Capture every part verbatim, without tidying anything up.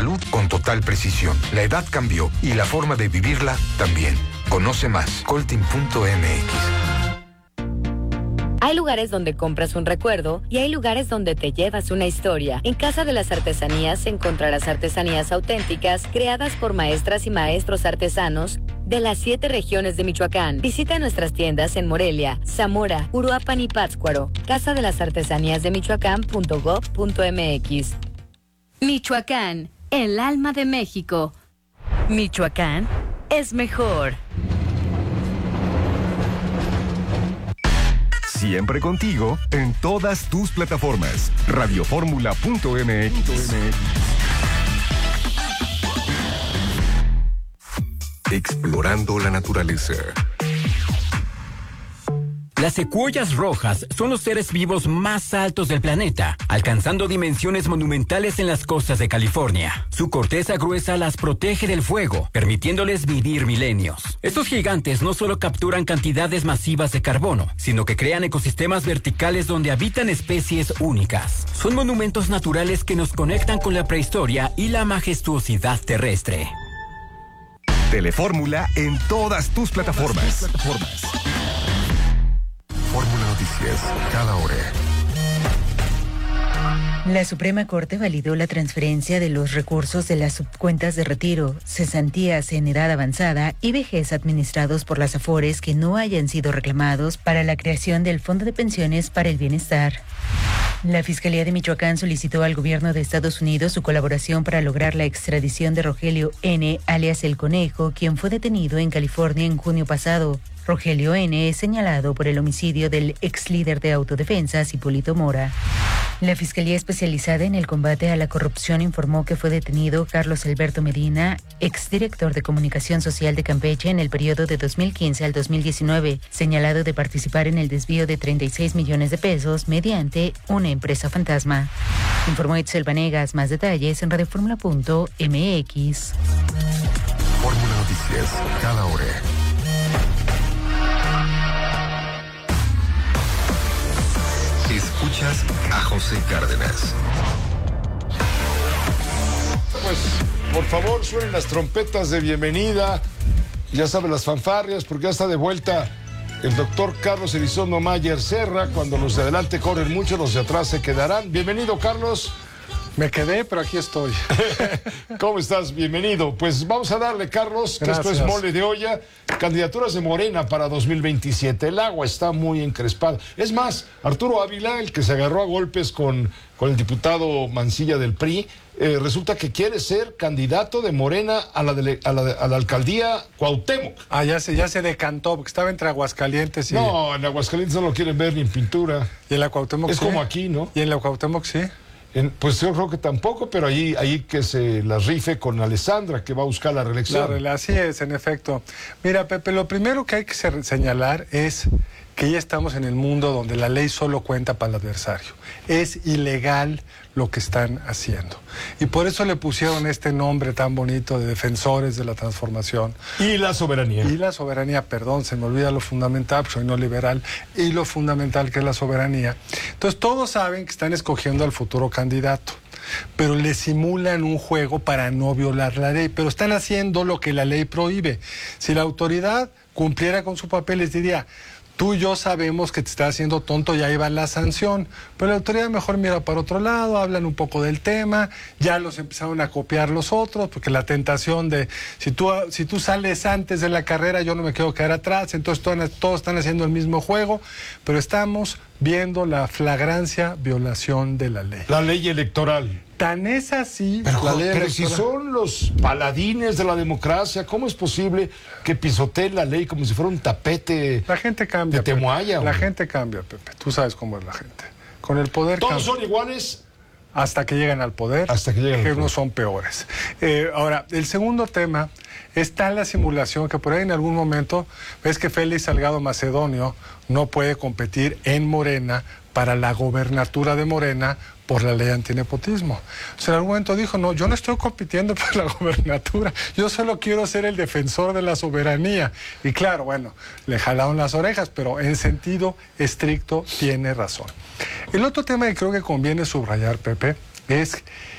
salud con total precisión. La edad cambió y la forma de vivirla también. Conoce más. Coltin punto m x. Hay lugares donde compras un recuerdo y hay lugares donde te llevas una historia. En Casa de las Artesanías encontrarás artesanías auténticas creadas por maestras y maestros artesanos de las siete regiones de Michoacán. Visita nuestras tiendas en Morelia, Zamora, Uruapan y Pátzcuaro. Casa de las Artesanías de Michoacán punto gob punto m x. Michoacán, el alma de México. Michoacán es mejor. Siempre contigo en todas tus plataformas. radioformula punto m x. Explorando la naturaleza. Las secuoyas rojas son los seres vivos más altos del planeta, alcanzando dimensiones monumentales en las costas de California. Su corteza gruesa las protege del fuego, permitiéndoles vivir milenios. Estos gigantes no solo capturan cantidades masivas de carbono, sino que crean ecosistemas verticales donde habitan especies únicas. Son monumentos naturales que nos conectan con la prehistoria y la majestuosidad terrestre. Telefórmula en todas tus plataformas. Tus plataformas. Fórmula Noticias, cada hora. La Suprema Corte validó la transferencia de los recursos de las subcuentas de retiro, cesantías en edad avanzada y vejez administrados por las AFORES que no hayan sido reclamados para la creación del Fondo de Pensiones para el Bienestar. La Fiscalía de Michoacán solicitó al gobierno de Estados Unidos su colaboración para lograr la extradición de Rogelio N., alias El Conejo, quien fue detenido en California en junio pasado. Rogelio N. es señalado por el homicidio del ex líder de autodefensas, Hipólito Mora. La Fiscalía Especializada en el Combate a la Corrupción informó que fue detenido Carlos Alberto Medina, exdirector de Comunicación Social de Campeche en el periodo de dos mil quince al dos mil diecinueve, señalado de participar en el desvío de treinta y seis millones de pesos mediante una empresa fantasma. Informó Itzel Vanegas. Más detalles en radioformula punto m x. Fórmula Noticias, cada hora. Escuchas a José Cárdenas. Pues, por favor, suenen las trompetas de bienvenida. Ya saben, las fanfarrias, porque ya está de vuelta el doctor Carlos Elizondo Mayer Serra. Cuando los de adelante corren mucho, los de atrás se quedarán. Bienvenido, Carlos. Me quedé, pero aquí estoy. ¿Cómo estás? Bienvenido. Pues vamos a darle, Carlos, que Gracias. esto es mole de olla. Candidaturas de Morena para dos mil veintisiete. El agua está muy encrespada. Es más, Arturo Ávila, el que se agarró a golpes con, con el diputado Mancilla del P R I, eh, resulta que quiere ser candidato de Morena a la, dele, a la, a la alcaldía Cuauhtémoc. Ah, ya se, ya se decantó, porque estaba entre Aguascalientes y... No, en Aguascalientes no lo quieren ver ni en pintura. Y en la Cuauhtémoc Es sí. como aquí, ¿no? Y en la Cuauhtémoc sí. En, pues yo creo que tampoco, pero ahí, ahí que se las rife con Alessandra, que va a buscar la reelección. La, así es, en efecto. Mira, Pepe, lo primero que hay que señalar es que ya estamos en el mundo donde la ley solo cuenta para el adversario. Es ilegal lo que están haciendo. Y por eso le pusieron este nombre tan bonito de defensores de la transformación. Y la soberanía. Y la soberanía, perdón, se me olvida lo fundamental, porque soy no liberal, y lo fundamental que es la soberanía. Entonces todos saben que están escogiendo al futuro candidato, pero le simulan un juego para no violar la ley, pero están haciendo lo que la ley prohíbe. Si la autoridad cumpliera con su papel, les diría: tú y yo sabemos que te estás haciendo tonto, ya iba la sanción. Pero la autoridad mejor mira para otro lado, hablan un poco del tema, ya los empezaron a copiar los otros, porque la tentación de, si tú, si tú sales antes de la carrera, yo no me quiero quedar atrás, entonces todos, todos están haciendo el mismo juego, pero estamos viendo la flagrancia violación de la ley. La ley electoral. Tan es así... Pero, la ley pero si son los paladines de la democracia, ¿cómo es posible que pisoteen la ley como si fuera un tapete? La gente cambia. De Temoaya. La gente cambia, Pepe. Tú sabes cómo es la gente. Con el poder Todos cambia. son iguales. Hasta que llegan al poder. Hasta que llegan al que poder. unos son peores. Eh, ahora, el segundo tema está en la simulación, que por ahí en algún momento ves que Félix Salgado Macedonio no puede competir en Morena para la gobernatura de Morena por la ley antinepotismo. O sea, en algún momento dijo: no, yo no estoy compitiendo por la gobernatura, yo solo quiero ser el defensor de la soberanía. Y claro, bueno, le jalaron las orejas, pero en sentido estricto tiene razón. El otro tema que creo que conviene subrayar, Pepe, es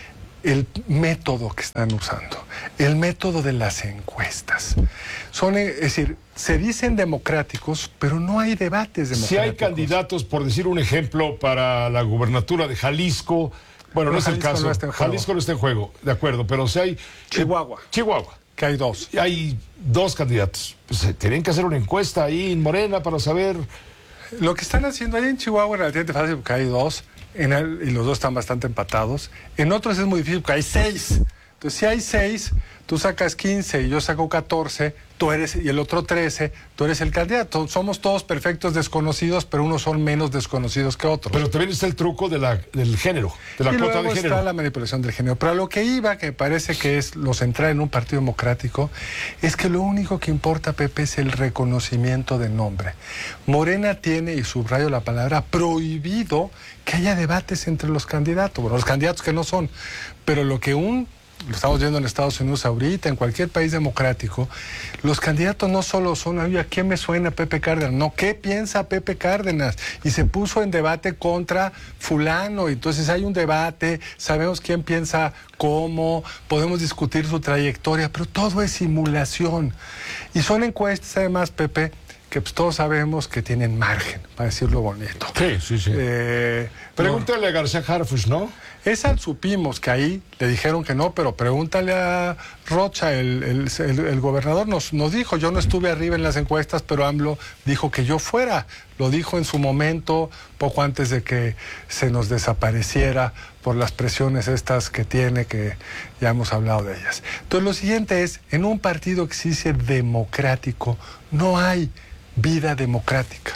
el método que están usando, el método de las encuestas. Son, es decir, se dicen democráticos, pero no hay debates democráticos. Si hay candidatos, por decir un ejemplo, para la gubernatura de Jalisco, bueno, no, no es el caso, no está en juego. Jalisco no está en juego, de acuerdo, pero si hay... Chihuahua. Eh, Chihuahua. Que hay dos. Hay dos candidatos. Pues, tienen que hacer una encuesta ahí en Morena para saber... Lo que están haciendo ahí en Chihuahua es relativamente fácil porque hay dos, en el, y los dos están bastante empatados. En otros es muy difícil porque hay seis. Entonces, si hay seis, tú sacas quince y yo saco catorce, tú eres, y el otro trece, tú eres el candidato. Somos todos perfectos desconocidos, pero unos son menos desconocidos que otros. Pero también está el truco de la, del género, de la y cuota luego de género. Está la manipulación del género. Pero a lo que iba, que me parece que es lo central en un partido democrático, es que lo único que importa, Pepe, es el reconocimiento de nombre. Morena tiene, y subrayo la palabra, prohibido que haya debates entre los candidatos. Bueno, los candidatos que no son. Pero lo que un... lo estamos viendo en Estados Unidos ahorita, en cualquier país democrático, los candidatos no solo son, oye, ¿a quién me suena Pepe Cárdenas? No, ¿qué piensa Pepe Cárdenas? Y se puso en debate contra fulano, y entonces hay un debate, sabemos quién piensa cómo, podemos discutir su trayectoria, pero todo es simulación. Y son encuestas, además, Pepe, que pues todos sabemos que tienen margen, para decirlo bonito. Sí, sí, sí. Eh, Pregúntale no. a García Harfuch, ¿no? Esa supimos que ahí le dijeron que no, pero pregúntale a Rocha, el, el, el, el gobernador nos, nos dijo, yo no estuve arriba en las encuestas, pero AMLO dijo que yo fuera. Lo dijo en su momento, poco antes de que se nos desapareciera por las presiones estas que tiene, que ya hemos hablado de ellas. Entonces lo siguiente es, en un partido que se dice democrático, no hay vida democrática.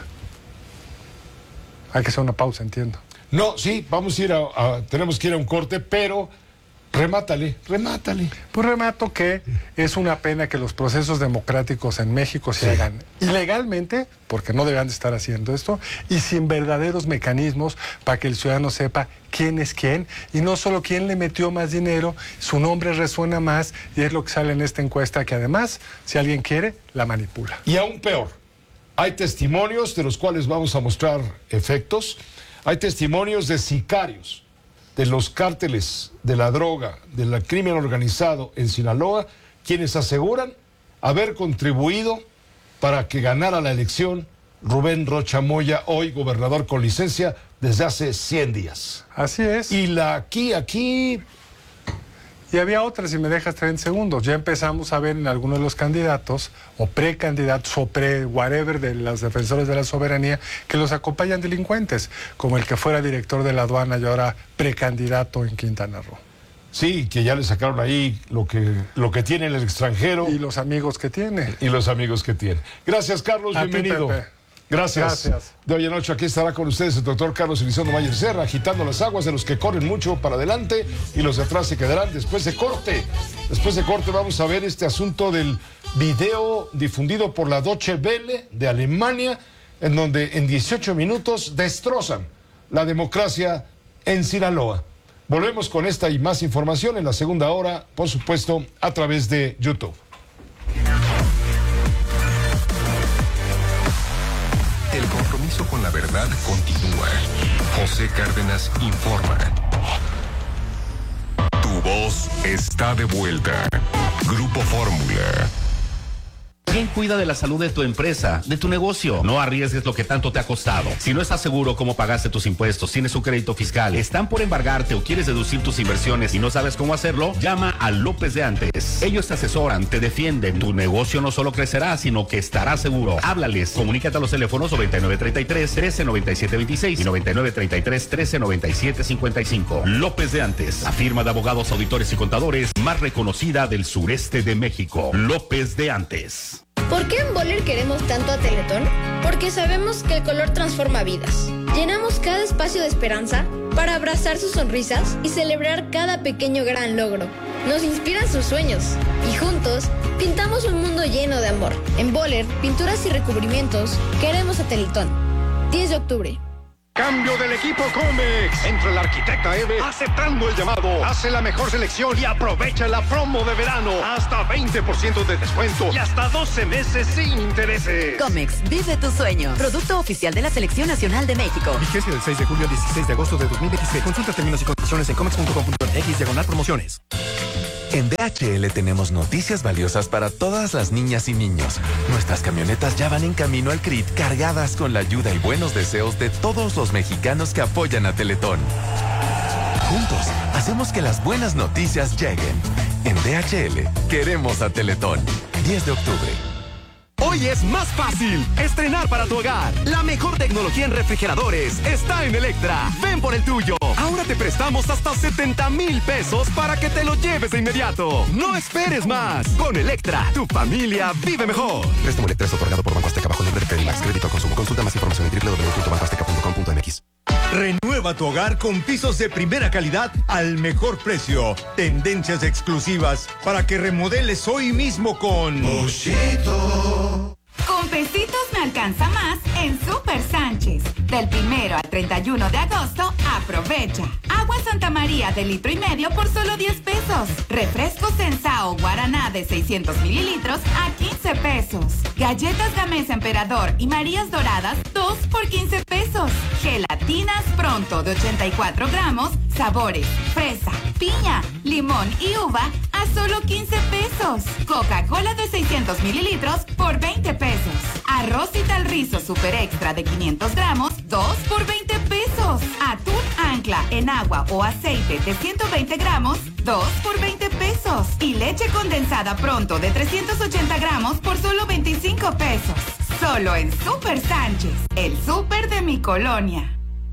Hay que hacer una pausa, entiendo. No, sí, vamos a ir a, a... tenemos que ir a un corte, pero remátale, remátale. Pues remato que es una pena que los procesos democráticos en México se sí. hagan ilegalmente, porque no deberían de estar haciendo esto, y sin verdaderos mecanismos para que el ciudadano sepa quién es quién, y no solo quién le metió más dinero, su nombre resuena más, y es lo que sale en esta encuesta, que además, si alguien quiere, la manipula. Y aún peor, hay testimonios de los cuales vamos a mostrar efectos. Hay testimonios de sicarios de los cárteles de la droga, del crimen organizado en Sinaloa, quienes aseguran haber contribuido para que ganara la elección Rubén Rocha Moya, hoy gobernador con licencia desde hace cien días. Así es. Y la aquí, aquí... Y había otras, si me dejas treinta segundos. Ya empezamos a ver en algunos de los candidatos, o precandidatos, o pre-whatever de los defensores de la soberanía, que los acompañan delincuentes, como el que fuera director de la aduana y ahora precandidato en Quintana Roo. Sí, que ya le sacaron ahí lo que, lo que tiene en el extranjero. Y los amigos que tiene. Y los amigos que tiene. Gracias, Carlos, a bienvenido. Ti, Pepe. Gracias. Gracias. De hoy en noche aquí estará con ustedes el doctor Carlos Elizondo Mayer Serra, agitando las aguas de los que corren mucho para adelante y los de atrás se quedarán después de corte. Después de corte vamos a ver este asunto del video difundido por la Deutsche Welle de Alemania, en donde en dieciocho minutos destrozan la democracia en Sinaloa. Volvemos con esta y más información en la segunda hora, por supuesto, a través de YouTube. El compromiso con la verdad continúa. José Cárdenas informa. Tu voz está de vuelta. Grupo Fórmula. ¿Quién cuida de la salud de tu empresa, de tu negocio? No arriesgues lo que tanto te ha costado. Si no estás seguro cómo pagaste tus impuestos, tienes un crédito fiscal, están por embargarte o quieres deducir tus inversiones y no sabes cómo hacerlo, llama a López de Antes. Ellos te asesoran, te defienden. Tu negocio no solo crecerá, sino que estará seguro. Háblales. Comunícate a los teléfonos noventa y nueve treinta y tres, trece noventa y siete veintiséis y noventa y nueve treinta y tres, trece noventa y siete cincuenta y cinco. López de Antes, la firma de abogados, auditores y contadores más reconocida del sureste de México. López de Antes. ¿Por qué en Boller queremos tanto a Teletón? Porque sabemos que el color transforma vidas. Llenamos cada espacio de esperanza para abrazar sus sonrisas y celebrar cada pequeño gran logro. Nos inspiran sus sueños y juntos pintamos un mundo lleno de amor. En Boller, pinturas y recubrimientos, queremos a Teletón. diez de octubre. Cambio del equipo Comex. Entra el arquitecta Eve aceptando el llamado. Hace la mejor selección y aprovecha la promo de verano. Hasta veinte por ciento de descuento y hasta doce meses sin intereses. Comex, vive tu sueño. Producto oficial de la Selección Nacional de México. Vigencia del seis de julio al dieciséis de agosto de dos mil veintiséis. Consulta términos y condiciones en comex punto com punto m x diagonal promociones. En D H L tenemos noticias valiosas para todas las niñas y niños. Nuestras camionetas ya van en camino al C R I T cargadas con la ayuda y buenos deseos de todos los mexicanos que apoyan a Teletón. Juntos, hacemos que las buenas noticias lleguen. En D H L, queremos a Teletón. diez de octubre. Hoy es más fácil estrenar para tu hogar. La mejor tecnología en refrigeradores está en Electra. Ven por el tuyo. Ahora te prestamos hasta setenta mil pesos para que te lo lleves de inmediato. No esperes más. Con Electra, tu familia vive mejor. Préstamo Electra es otorgado por Banco Azteca bajo el nombre de Fedimax. Crédito al consumo. Consulta más información en doble u doble u doble u punto banco azteca punto com punto m x. Renueva tu hogar con pisos de primera calidad al mejor precio. Tendencias exclusivas para que remodeles hoy mismo con Moschito. Con pesitos me alcanza más en Super Sánchez. Del primero al treinta y uno de agosto, aprovecha. Agua Santa María de litro y medio por solo diez pesos. Refrescos Sensao Guaraná de seiscientos mililitros a quince pesos. Galletas Gamesa Emperador y Marías Doradas, dos por quince pesos. Gelatinas Pronto de ochenta y cuatro gramos, sabores fresa, piña, limón y uva a solo quince pesos. Coca-Cola de seiscientos mililitros por veinte pesos. Arroz Ital Rizo Super Extra de quinientos gramos, dos por veinte pesos. Atún Ancla en agua o aceite de ciento veinte gramos, dos por veinte pesos. Y leche condensada Pronto de trescientos ochenta gramos por solo veinticinco pesos. Solo en Super Sánchez, el súper de mi colonia.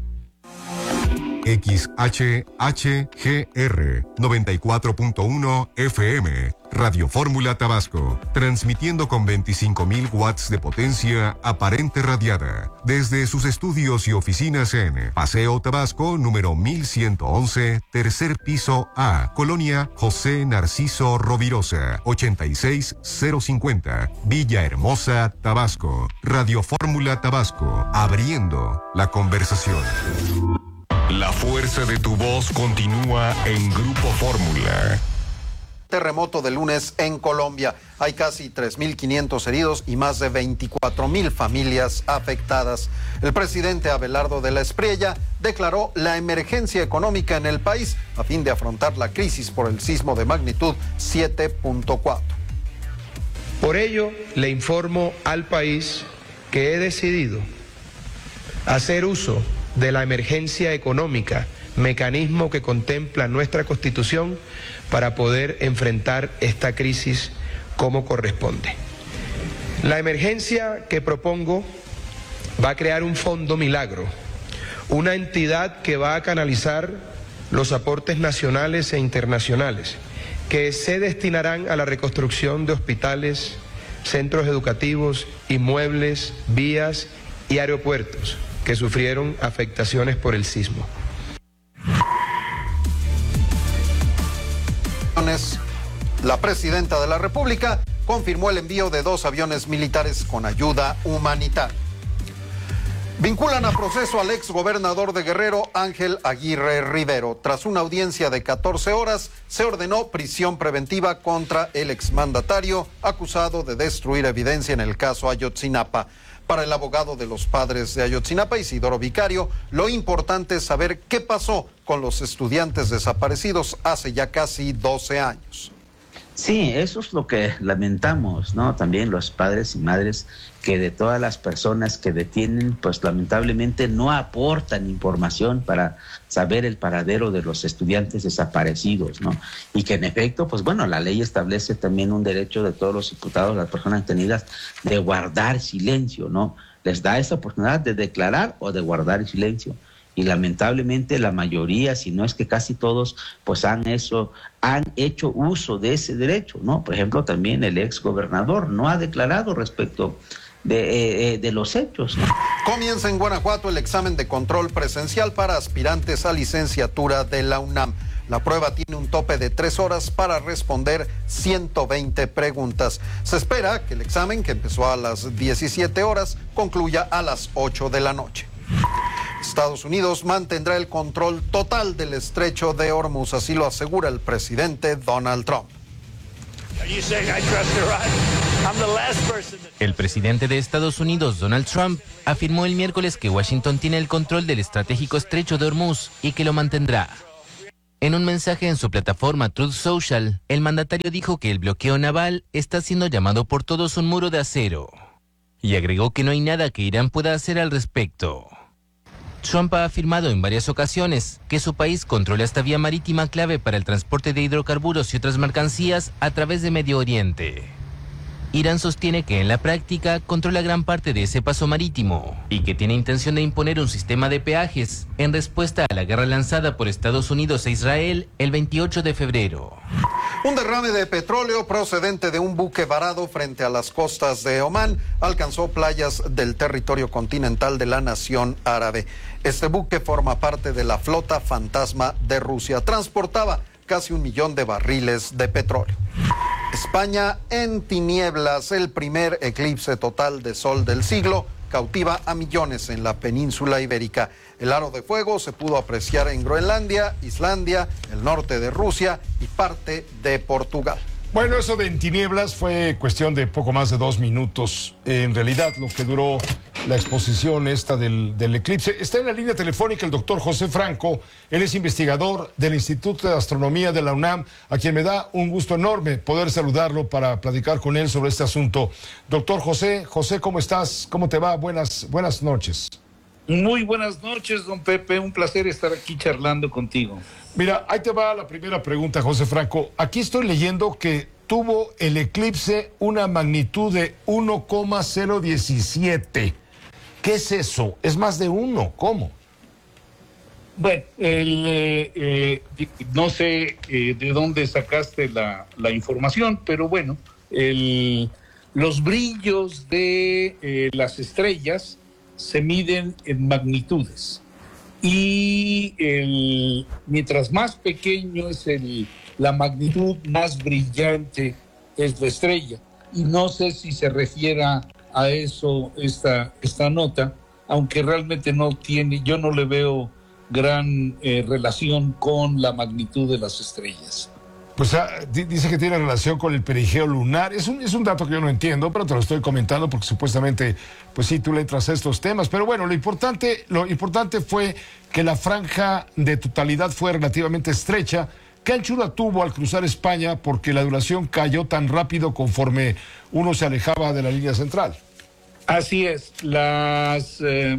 X H H G R noventa y cuatro punto uno F M, Radio Fórmula Tabasco, transmitiendo con veinticinco mil watts de potencia aparente radiada, desde sus estudios y oficinas en Paseo Tabasco, número mil ciento once, tercer piso A, Colonia José Narciso Rovirosa, ochenta y seis cero cincuenta, Villahermosa, Tabasco. Radio Fórmula Tabasco, abriendo la conversación. La fuerza de tu voz continúa en Grupo Fórmula. Terremoto de lunes en Colombia. Hay casi tres mil quinientos heridos y más de veinticuatro mil familias afectadas. El presidente Abelardo de la Espriella declaró la emergencia económica en el país a fin de afrontar la crisis por el sismo de magnitud siete punto cuatro. Por ello, le informo al país que he decidido hacer uso de la emergencia económica, mecanismo que contempla nuestra Constitución para poder enfrentar esta crisis como corresponde. La emergencia que propongo va a crear un fondo milagro, una entidad que va a canalizar los aportes nacionales e internacionales, que se destinarán a la reconstrucción de hospitales, centros educativos, inmuebles, vías y aeropuertos que sufrieron afectaciones por el sismo. La presidenta de la República confirmó el envío de dos aviones militares con ayuda humanitaria. Vinculan a proceso al exgobernador de Guerrero, Ángel Aguirre Rivero. Tras una audiencia de catorce horas, se ordenó prisión preventiva contra el exmandatario acusado de destruir evidencia en el caso Ayotzinapa. Para el abogado de los padres de Ayotzinapa, Isidoro Vicario, lo importante es saber qué pasó con los estudiantes desaparecidos hace ya casi doce años. Sí, eso es lo que lamentamos, ¿no? También los padres y madres que de todas las personas que detienen, pues lamentablemente no aportan información para saber el paradero de los estudiantes desaparecidos, ¿no? Y que en efecto, pues bueno, la ley establece también un derecho de todos los imputados, las personas detenidas, de guardar silencio, ¿no? Les da esa oportunidad de declarar o de guardar silencio. Y lamentablemente la mayoría, si no es que casi todos, pues han eso, han hecho uso de ese derecho, ¿no? Por ejemplo, también el ex gobernador no ha declarado respecto de, eh, de los hechos, ¿no? Comienza en Guanajuato el examen de control presencial para aspirantes a licenciatura de la UNAM. La prueba tiene un tope de tres horas para responder ciento veinte preguntas. Se espera que el examen, que empezó a las diecisiete horas, concluya a las ocho de la noche. Estados Unidos mantendrá el control total del estrecho de Hormuz, así lo asegura el presidente Donald Trump. El presidente de Estados Unidos, Donald Trump, afirmó el miércoles que Washington tiene el control del estratégico estrecho de Hormuz y que lo mantendrá. En un mensaje en su plataforma Truth Social, el mandatario dijo que el bloqueo naval está siendo llamado por todos un muro de acero, y agregó que no hay nada que Irán pueda hacer al respecto. Trump ha afirmado en varias ocasiones que su país controla esta vía marítima clave para el transporte de hidrocarburos y otras mercancías a través de Medio Oriente. Irán sostiene que en la práctica controla gran parte de ese paso marítimo y que tiene intención de imponer un sistema de peajes en respuesta a la guerra lanzada por Estados Unidos e Israel el veintiocho de febrero. Un derrame de petróleo procedente de un buque varado frente a las costas de Omán alcanzó playas del territorio continental de la nación árabe. Este buque forma parte de la flota fantasma de Rusia. Transportaba casi un millón de barriles de petróleo. España en tinieblas, el primer eclipse total de sol del siglo, cautiva a millones en la península ibérica. El aro de fuego se pudo apreciar en Groenlandia, Islandia, el norte de Rusia y parte de Portugal. Bueno, eso de en tinieblas fue cuestión de poco más de dos minutos. En realidad, lo que duró la exposición esta del, del eclipse. Está en la línea telefónica el doctor José Franco. Él es investigador del Instituto de Astronomía de la UNAM, a quien me da un gusto enorme poder saludarlo para platicar con él sobre este asunto. Doctor José, José, ¿cómo estás? ¿Cómo te va? Buenas, buenas noches. Muy buenas noches, don Pepe. Un placer estar aquí charlando contigo. Mira, ahí te va la primera pregunta, José Franco. Aquí estoy leyendo que tuvo el eclipse una magnitud de uno coma cero diecisiete. ¿Qué es eso? Es más de uno. ¿Cómo? Bueno, el, eh, eh, no sé eh, de dónde sacaste la, la información, pero bueno, el, los brillos de eh, las estrellas se miden en magnitudes. Y el, mientras más pequeño es el, la magnitud, más brillante es la estrella. Y no sé si se refiera a eso esta, esta nota, aunque realmente no tiene, yo no le veo gran eh, relación con la magnitud de las estrellas. Pues ah, dice que tiene relación con el perigeo lunar. Es un, es un dato que yo no entiendo, pero te lo estoy comentando porque supuestamente, pues sí, tú le entras a estos temas. Pero bueno, lo importante, lo importante fue que la franja de totalidad fue relativamente estrecha. ¿Qué anchura tuvo al cruzar España? Porque la duración cayó tan rápido conforme uno se alejaba de la línea central. Así es. Las, eh,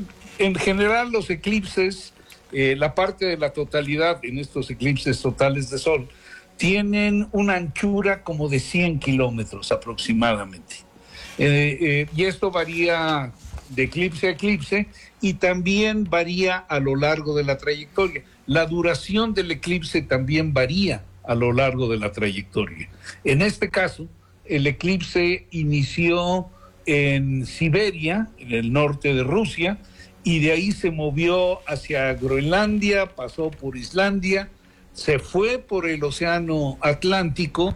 en general, los eclipses, eh, la parte de la totalidad en estos eclipses totales de sol, tienen una anchura como de cien kilómetros aproximadamente. Eh, eh, y esto varía de eclipse a eclipse y también varía a lo largo de la trayectoria. La duración del eclipse también varía a lo largo de la trayectoria. En este caso, el eclipse inició en Siberia, en el norte de Rusia, y de ahí se movió hacia Groenlandia, pasó por Islandia, se fue por el Océano Atlántico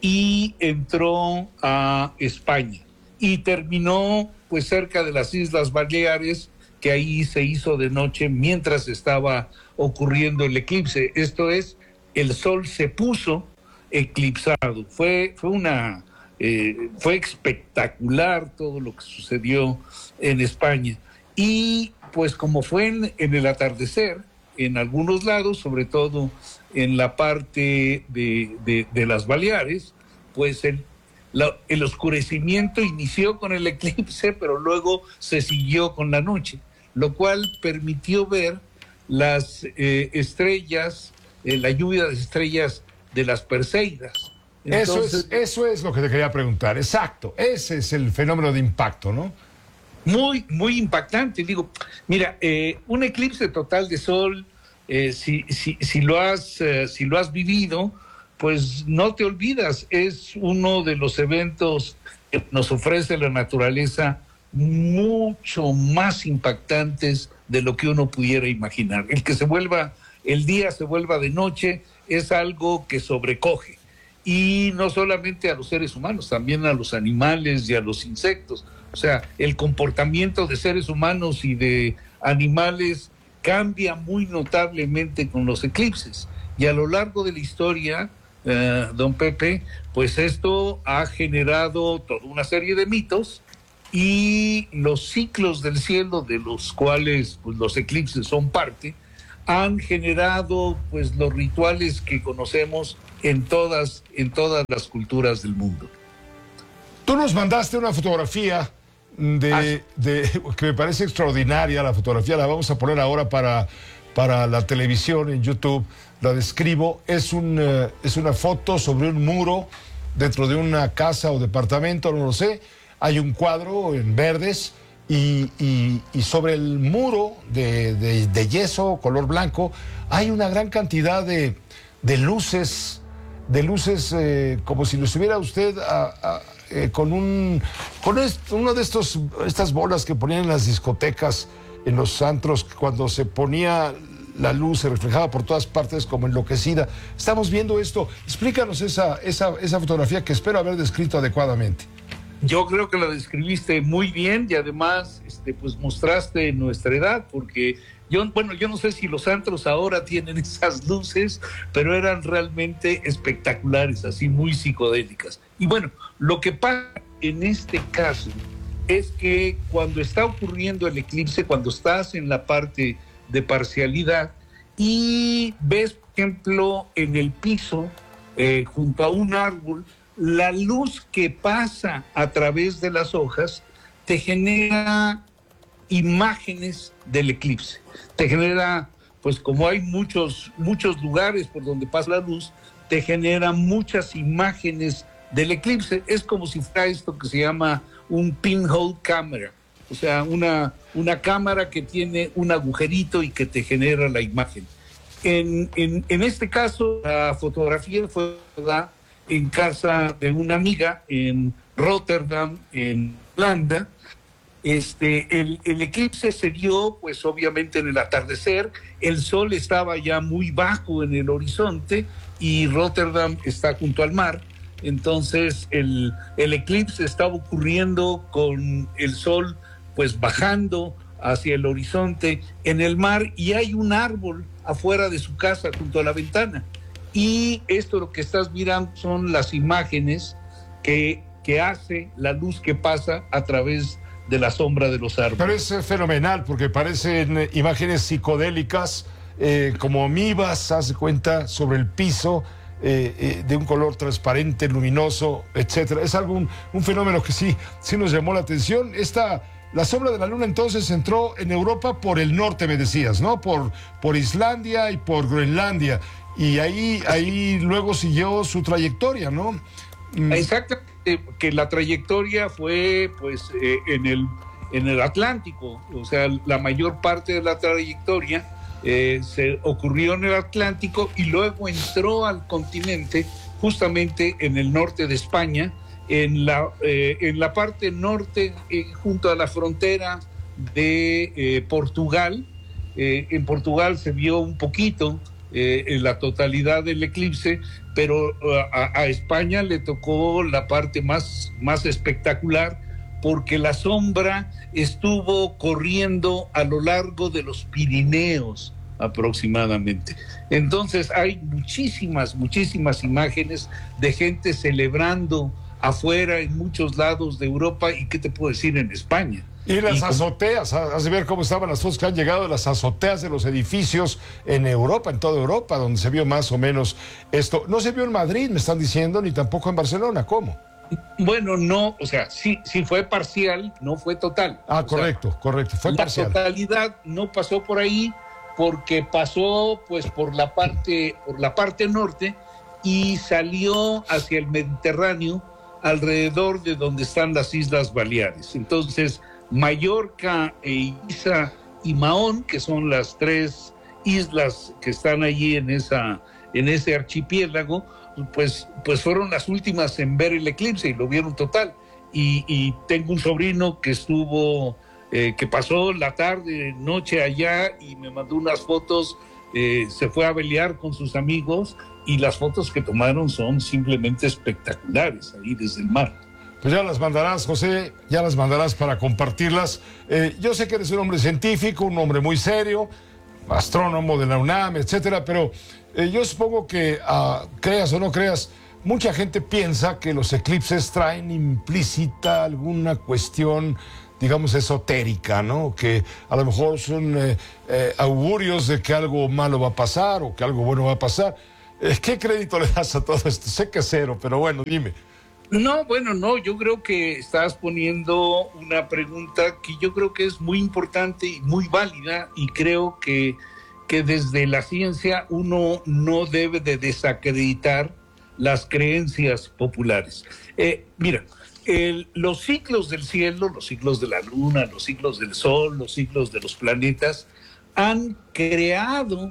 y entró a España. Y terminó pues cerca de las Islas Baleares, que ahí se hizo de noche mientras estaba ocurriendo el eclipse. Esto es, el sol se puso eclipsado. Fue, fue una... Eh, fue espectacular todo lo que sucedió en España. Y pues como fue en, en el atardecer, en algunos lados, sobre todo en la parte de, de, de las Baleares, pues el, la, el oscurecimiento inició con el eclipse, pero luego se siguió con la noche, lo cual permitió ver las eh, estrellas, eh, la lluvia de estrellas de las Perseidas. Entonces, eso, es, eso es lo que te quería preguntar, exacto, ese es el fenómeno de impacto, ¿no? Muy, muy impactante, digo, mira, eh, un eclipse total de sol, eh, si, si, si, lo has, eh, si lo has vivido, pues no te olvidas, es uno de los eventos que nos ofrece la naturaleza mucho más impactantes de lo que uno pudiera imaginar. El que se vuelva, el día se vuelva de noche, es algo que sobrecoge. Y no solamente a los seres humanos, también a los animales y a los insectos. O sea, el comportamiento de seres humanos y de animales cambia muy notablemente con los eclipses. Y a lo largo de la historia, eh, don Pepe, pues esto ha generado toda una serie de mitos, y los ciclos del cielo, de los cuales pues, los eclipses son parte, han generado pues los rituales que conocemos en todas, en todas las culturas del mundo. Tú nos mandaste una fotografía de, de que me parece extraordinaria. La fotografía la vamos a poner ahora para, para la televisión en YouTube. La describo. Es, un, uh, es una foto sobre un muro dentro de una casa o departamento, no lo sé. Hay un cuadro en verdes y, y, y sobre el muro de, de, de yeso color blanco hay una gran cantidad de, de luces, de luces eh, como si lo estuviera usted a, a, eh, con un con esto, uno de estos estas bolas que ponían en las discotecas, en los antros, cuando se ponía la luz, se reflejaba por todas partes como enloquecida. Estamos viendo esto. Explícanos esa, esa, esa fotografía que espero haber descrito adecuadamente. Yo creo que la describiste muy bien y además este, pues mostraste nuestra edad, porque yo, bueno, yo no sé si los antros ahora tienen esas luces, pero eran realmente espectaculares, así muy psicodélicas. Y bueno, lo que pasa en este caso es que cuando está ocurriendo el eclipse, cuando estás en la parte de parcialidad y ves, por ejemplo, en el piso, eh, junto a un árbol, la luz que pasa a través de las hojas te genera imágenes del eclipse. Te genera, pues como hay muchos, muchos lugares por donde pasa la luz, te genera muchas imágenes del eclipse. Es como si fuera esto que se llama un pinhole camera, o sea, una, una cámara que tiene un agujerito y que te genera la imagen. En, en, en este caso, la fotografía fue ¿verdad? en casa de una amiga en Rotterdam, en Holanda. Este, el, el eclipse se dio, pues obviamente en el atardecer, el sol estaba ya muy bajo en el horizonte y Rotterdam está junto al mar, entonces el, el eclipse estaba ocurriendo con el sol pues bajando hacia el horizonte en el mar, y hay un árbol afuera de su casa junto a la ventana. Y esto lo que estás mirando son las imágenes que, que hace la luz que pasa a través de la sombra de los árboles. Pero es eh, fenomenal, porque parecen eh, imágenes psicodélicas, eh, como amibas, haz de cuenta, sobre el piso, eh, eh, de un color transparente, luminoso, etcétera. Es algo, un, un fenómeno que sí, sí nos llamó la atención. Esta, la sombra de la luna entonces entró en Europa por el norte, me decías, ¿no? Por, por Islandia y por Groenlandia. Y ahí, ahí luego siguió su trayectoria, ¿no? Exactamente, que la trayectoria fue pues eh, en, el, en el Atlántico, o sea, la mayor parte de la trayectoria eh, se ocurrió en el Atlántico y luego entró al continente justamente en el norte de España, en la, eh, en la parte norte, eh, junto a la frontera de eh, Portugal. Eh, en Portugal se vio un poquito Eh, en la totalidad del eclipse, pero a, a España le tocó la parte más, más espectacular, porque la sombra estuvo corriendo a lo largo de los Pirineos aproximadamente. Entonces hay muchísimas, muchísimas imágenes de gente celebrando afuera en muchos lados de Europa, y qué te puedo decir, en España. Y las y azoteas, has de ver cómo estaban las fotos que han llegado de las azoteas de los edificios en Europa, en toda Europa, donde se vio más o menos esto. No se vio en Madrid, me están diciendo, ni tampoco en Barcelona. ¿Cómo? Bueno, no, o sea, sí, sí fue parcial, no fue total. Ah, o correcto, sea, correcto, fue la parcial. La totalidad no pasó por ahí, porque pasó pues por la parte, por la parte norte y salió hacia el Mediterráneo, alrededor de donde están las Islas Baleares. Entonces, Mallorca, e Ibiza y Mahón, que son las tres islas que están allí en esa, en ese archipiélago, pues, pues fueron las últimas en ver el eclipse y lo vieron total. Y, y tengo un sobrino que estuvo, eh, que pasó la tarde, noche allá, y me mandó unas fotos. Eh, se fue a velear con sus amigos y las fotos que tomaron son simplemente espectaculares ahí desde el mar. Pues ya las mandarás, José, ya las mandarás para compartirlas. Eh, yo sé que eres un hombre científico, un hombre muy serio, astrónomo de la UNAM, etcétera, pero eh, yo supongo que, uh, creas o no creas, mucha gente piensa que los eclipses traen implícita alguna cuestión, digamos, esotérica, ¿no? Que a lo mejor son eh, eh, augurios de que algo malo va a pasar o que algo bueno va a pasar. Eh, ¿Qué crédito le das a todo esto? Sé que es cero, pero bueno, dime. No, bueno, no, yo creo que estás poniendo una pregunta que yo creo que es muy importante y muy válida, y creo que, que desde la ciencia uno no debe de desacreditar las creencias populares. Eh, mira, el, los ciclos del cielo, los ciclos de la luna, los ciclos del sol, los ciclos de los planetas, han creado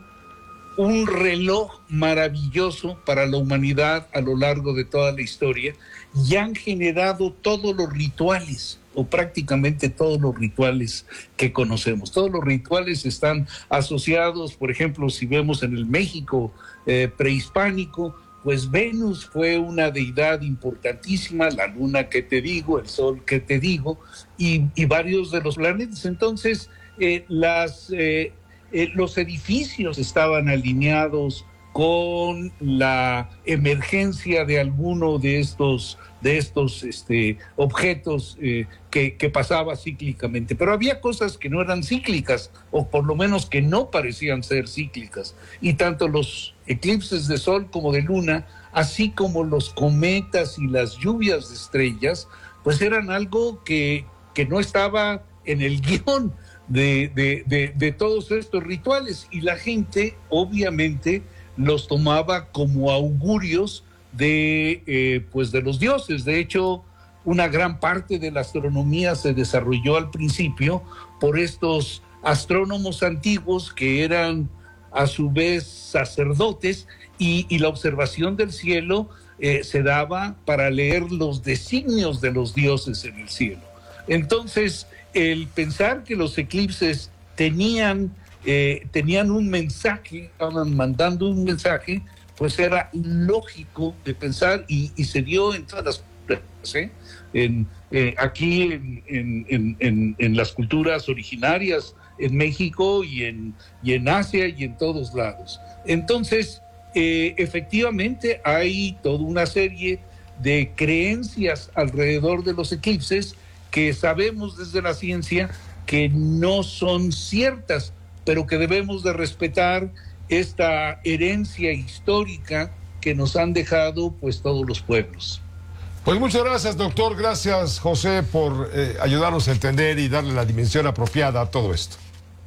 un reloj maravilloso para la humanidad a lo largo de toda la historia, y han generado todos los rituales, o prácticamente todos los rituales que conocemos. Todos los rituales están asociados, por ejemplo, si vemos en el México eh, prehispánico, pues Venus fue una deidad importantísima, la luna que te digo, el sol que te digo, y, y varios de los planetas. Entonces, eh, las... Eh, Eh, los edificios estaban alineados con la emergencia de alguno de estos, de estos este, objetos eh, que, que pasaba cíclicamente. Pero había cosas que no eran cíclicas, o por lo menos que no parecían ser cíclicas. Y tanto los eclipses de sol como de luna, así como los cometas y las lluvias de estrellas, pues eran algo que, que no estaba en el guión De, de, de, de todos estos rituales, y la gente obviamente los tomaba como augurios de, eh, pues de los dioses. De hecho, una gran parte de la astronomía se desarrolló al principio por estos astrónomos antiguos que eran a su vez sacerdotes, y, y la observación del cielo eh, se daba para leer los designios de los dioses en el cielo. Entonces, el pensar que los eclipses tenían, eh, tenían un mensaje, estaban mandando un mensaje, pues era lógico de pensar, y, y se dio en todas las culturas, ¿eh? en, eh, aquí en, en, en, en las culturas originarias, en México y en, y en Asia y en todos lados. Entonces, eh, efectivamente hay toda una serie de creencias alrededor de los eclipses que sabemos desde la ciencia que no son ciertas, pero que debemos de respetar esta herencia histórica que nos han dejado pues todos los pueblos. Pues muchas gracias, doctor. Gracias, José, por eh, ayudarnos a entender y darle la dimensión apropiada a todo esto.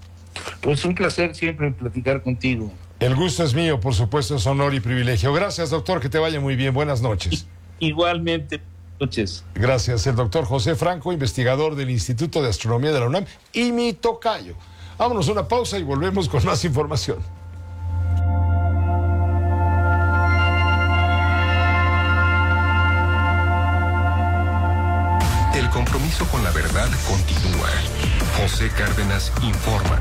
Pues un placer siempre platicar contigo. El gusto es mío, por supuesto, es honor y privilegio. Gracias, doctor, que te vaya muy bien. Buenas noches. Igualmente. Noches. Gracias, el doctor José Franco, investigador del Instituto de Astronomía de la UNAM y mi tocayo. Vámonos a una pausa y volvemos con más información. El compromiso con la verdad continúa. José Cárdenas informa.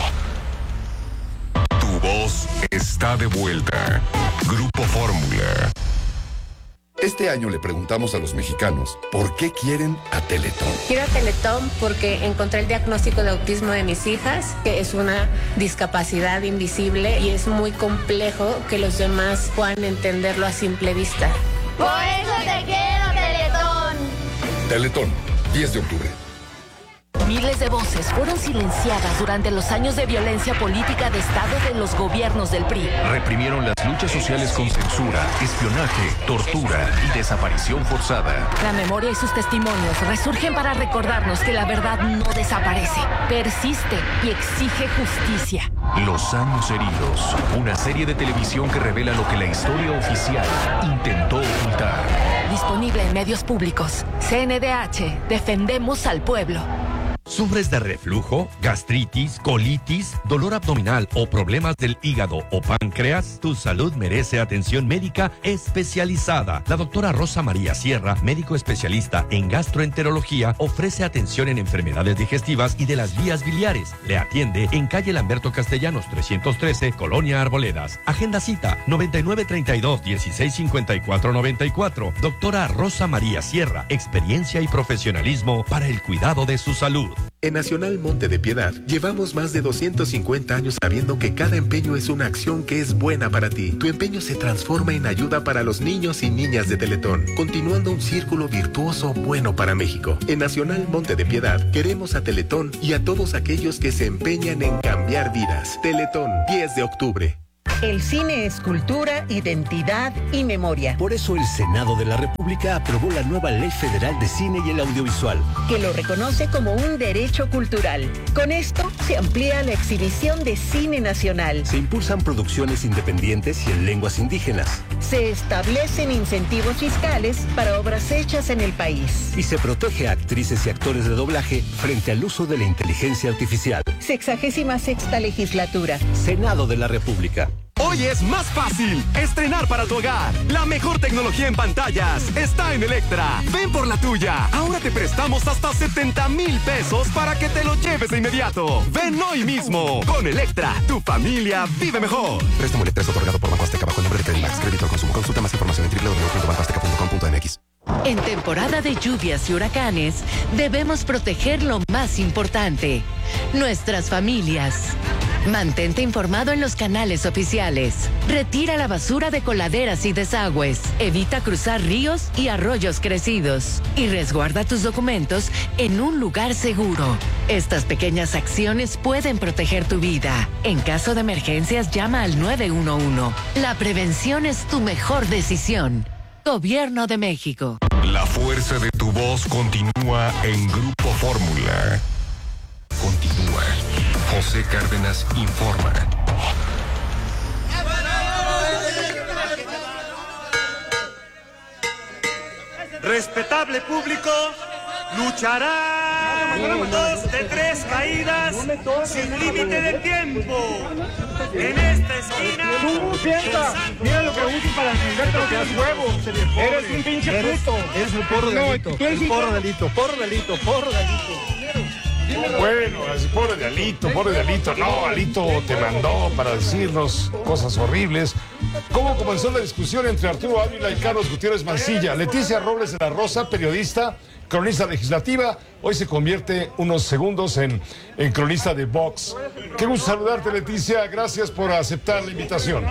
Tu voz está de vuelta. Grupo Fórmula. Este año le preguntamos a los mexicanos por qué quieren a Teletón. Quiero a Teletón porque encontré el diagnóstico de autismo de mis hijas, que es una discapacidad invisible y es muy complejo que los demás puedan entenderlo a simple vista. Por eso te quiero, Teletón. Teletón, diez de octubre. Miles de voces fueron silenciadas durante los años de violencia política de Estado de los gobiernos del P R I. Reprimieron las luchas sociales con censura, espionaje, tortura y desaparición forzada. La memoria y sus testimonios resurgen para recordarnos que la verdad no desaparece, persiste y exige justicia. Los años heridos, una serie de televisión que revela lo que la historia oficial intentó ocultar. Disponible en medios públicos. C N D H, defendemos al pueblo. ¿Sufres de reflujo, gastritis, colitis, dolor abdominal o problemas del hígado o páncreas? Tu salud merece atención médica especializada. La doctora Rosa María Sierra, médico especialista en gastroenterología, ofrece atención en enfermedades digestivas y de las vías biliares. Le atiende en calle Lamberto Castellanos trescientos trece, Colonia Arboledas. Agenda cita noventa y nueve treinta y dos, dieciséis cincuenta y cuatro noventa y cuatro. Doctora Rosa María Sierra, experiencia y profesionalismo para el cuidado de su salud. En Nacional Monte de Piedad llevamos más de doscientos cincuenta años sabiendo que cada empeño es una acción que es buena para ti. Tu empeño se transforma en ayuda para los niños y niñas de Teletón, continuando un círculo virtuoso bueno para México. En Nacional Monte de Piedad queremos a Teletón y a todos aquellos que se empeñan en cambiar vidas. Teletón, diez de octubre. El cine es cultura, identidad y memoria. Por eso el Senado de la República aprobó la nueva Ley Federal de Cine y el Audiovisual, que lo reconoce como un derecho cultural. Con esto se amplía la exhibición de cine nacional. Se impulsan producciones independientes y en lenguas indígenas. Se establecen incentivos fiscales para obras hechas en el país. Y se protege a actrices y actores de doblaje frente al uso de la inteligencia artificial. Sexagésima sexta legislatura. Senado de la República. Hoy es más fácil estrenar para tu hogar. La mejor tecnología en pantallas está en Electra. Ven por la tuya. Ahora te prestamos hasta setenta mil pesos para que te lo lleves de inmediato. Ven hoy mismo. Con Electra, tu familia vive mejor. Préstamo Electra es otorgado por Banco Azteca bajo el nombre de Credimax. Crédito al consumo. Consulta más información en doble u doble u doble u punto banco azteca punto com punto m x. En temporada de lluvias y huracanes, debemos proteger lo más importante, nuestras familias. Mantente informado en los canales oficiales. Retira la basura de coladeras y desagües. Evita cruzar ríos y arroyos crecidos. Y resguarda tus documentos en un lugar seguro. Estas pequeñas acciones pueden proteger tu vida. En caso de emergencias, llama al nueve uno uno. La prevención es tu mejor decisión. Gobierno de México. La fuerza de tu voz continúa en Grupo Fórmula. Continúa. José Cárdenas informa. Respetable público, luchará dos de tres caídas sin límite de tiempo. En esta esquina. Tú piensa, mira lo que uso para defenderte lo que das huevos. Eres un pinche puto. Eres un porro delito. El porro delito, porro delito, porro delito. Bueno, pobre de Alito, pobre de Alito. No, Alito te mandó para decirnos cosas horribles. ¿Cómo comenzó la discusión entre Arturo Ávila y Carlos Gutiérrez Mancilla? Leticia Robles de la Rosa, periodista, cronista legislativa, hoy se convierte unos segundos en, en cronista de Vox. Qué gusto saludarte, Leticia. Gracias por aceptar la invitación.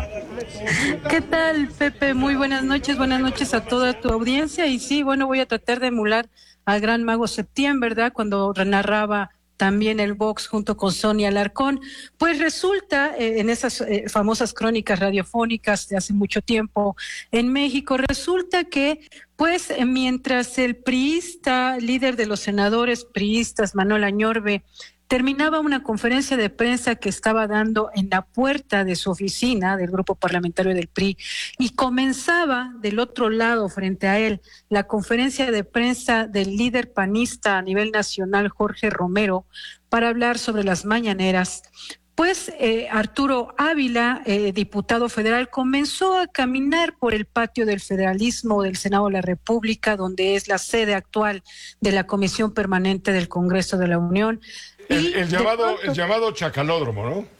¿Qué tal, Pepe? Muy buenas noches. Buenas noches a toda tu audiencia. Y sí, bueno, voy a tratar de emular al gran mago Septién, ¿verdad? Cuando narraba también el Vox junto con Sonia Alarcón. Pues resulta, eh, en esas eh, famosas crónicas radiofónicas de hace mucho tiempo en México, resulta que, pues, eh, mientras el priista, líder de los senadores priistas, Manuel Añorbe, terminaba una conferencia de prensa que estaba dando en la puerta de su oficina del grupo parlamentario del P R I y comenzaba del otro lado frente a él la conferencia de prensa del líder panista a nivel nacional, Jorge Romero, para hablar sobre las mañaneras. Pues eh, Arturo Ávila, eh, diputado federal, comenzó a caminar por el patio del federalismo del Senado de la República, donde es la sede actual de la Comisión Permanente del Congreso de la Unión. El, el, llamado, pronto, el llamado chacalódromo, ¿no?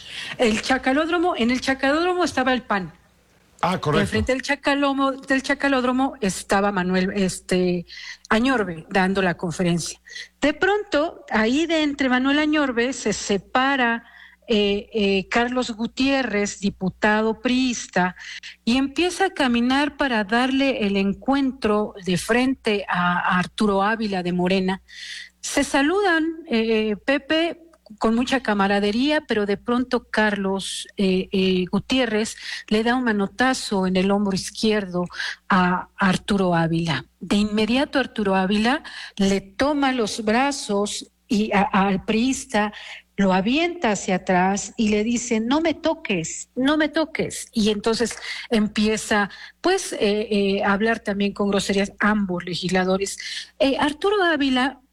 El chacalódromo, en el chacalódromo estaba el P A N. Ah, correcto. Enfrente del chacalódromo, del chacalódromo estaba Manuel este, Añorbe dando la conferencia. De pronto, ahí de entre Manuel Añorbe se separa eh, eh, Carlos Gutiérrez, diputado priista, y empieza a caminar para darle el encuentro de frente a, a Arturo Ávila de Morena. Se saludan, eh, Pepe, con mucha camaradería, pero de pronto Carlos eh, eh, Gutiérrez le da un manotazo en el hombro izquierdo a Arturo Ávila. De inmediato Arturo Ávila le toma los brazos y a, a, al priista lo avienta hacia atrás y le dice, no me toques, no me toques. Y entonces empieza, pues, eh, eh, a hablar también con groserías ambos legisladores. Eh, Arturo Ávila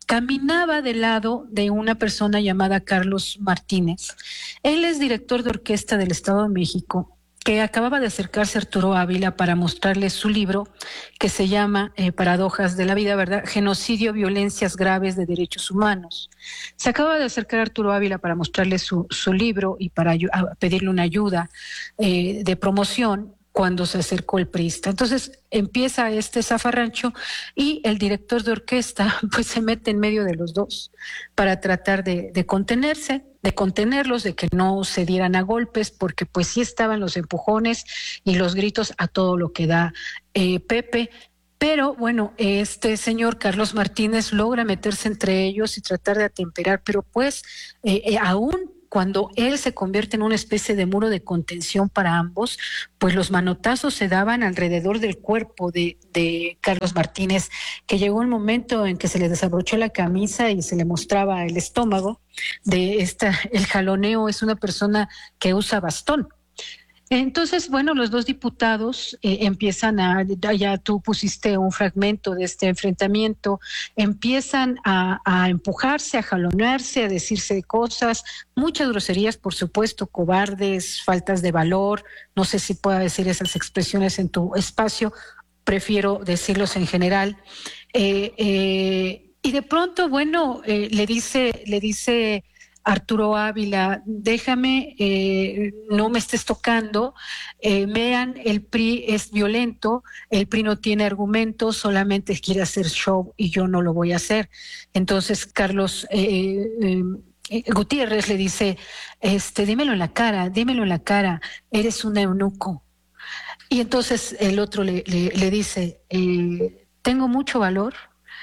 caminaba del lado de una persona llamada Carlos Martínez. Él es director de orquesta del Estado de México, que acababa de acercarse a Arturo Ávila para mostrarle su libro que se llama eh, Paradojas de la Vida, ¿verdad? Genocidio, violencias graves de derechos humanos. Se acaba de acercar a Arturo Ávila para mostrarle su, su libro y para pedirle una ayuda eh, de promoción cuando se acercó el priista. Entonces empieza este zafarrancho y el director de orquesta pues se mete en medio de los dos para tratar de, de contenerse, de contenerlos, de que no se dieran a golpes, porque pues sí estaban los empujones y los gritos a todo lo que da eh, Pepe. Pero bueno, este señor Carlos Martínez logra meterse entre ellos y tratar de atemperar, pero pues eh, eh, aún cuando él se convierte en una especie de muro de contención para ambos, pues los manotazos se daban alrededor del cuerpo de, de Carlos Martínez, que llegó un momento en que se le desabrochó la camisa y se le mostraba el estómago. De esta, el jaloneo es una persona que usa bastón. Entonces, bueno, los dos diputados eh, empiezan a, ya tú pusiste un fragmento de este enfrentamiento, empiezan a, a empujarse, a jalonearse, a decirse cosas, muchas groserías, por supuesto, cobardes, faltas de valor, no sé si pueda decir esas expresiones en tu espacio, prefiero decirlos en general. Eh, eh, y de pronto, bueno, eh, le dice, le dice Arturo Ávila, déjame, eh, no me estés tocando, eh, vean, el P R I es violento, el P R I no tiene argumentos, solamente quiere hacer show y yo no lo voy a hacer. Entonces Carlos eh, eh, Gutiérrez le dice, este, dímelo en la cara, dímelo en la cara, eres un eunuco. Y entonces el otro le, le, le dice, eh, tengo mucho valor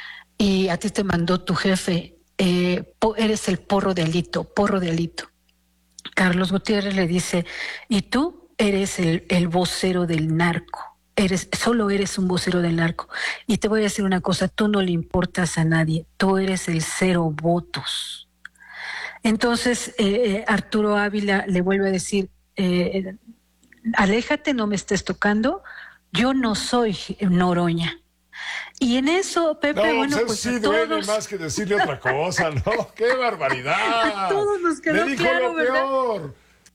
y a ti te mandó tu jefe. Eh, eres el porro de Alito, porro de Alito. Carlos Gutiérrez le dice, y tú eres el, el vocero del narco, eres, solo eres un vocero del narco. Y te voy a decir una cosa, tú no le importas a nadie, tú eres el cero votos. Entonces eh, Arturo Ávila le vuelve a decir, eh, aléjate, no me estés tocando, yo no soy Noroña. Y en eso, Pepe, no, bueno, pues, pues sí a duele todos... más que decirle otra cosa, ¿no? ¡Qué barbaridad! A todos nos quedó Le dijo claro, lo ¿verdad? peor.